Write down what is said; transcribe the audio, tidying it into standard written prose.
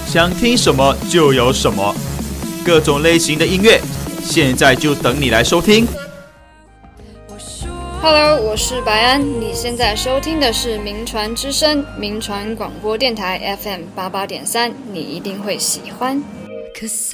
想听什么就有什么，各种类型的音乐，现在就等你来收听。 Hello， 我是白安，你现在收听的是民传之声，民传广播电台 FM 88.3，你一定会喜欢。